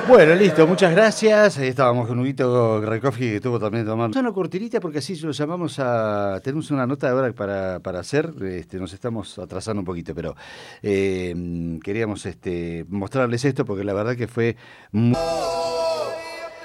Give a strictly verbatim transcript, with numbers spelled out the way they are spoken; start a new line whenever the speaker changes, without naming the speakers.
Bueno, listo, muchas gracias. Ahí estábamos con Huguito Rakowski que estuvo también tomando una cortinita porque así lo llamamos a... Tenemos una nota ahora para, para hacer, este, nos estamos atrasando un poquito, pero eh, queríamos este, mostrarles esto porque la verdad que fue muy...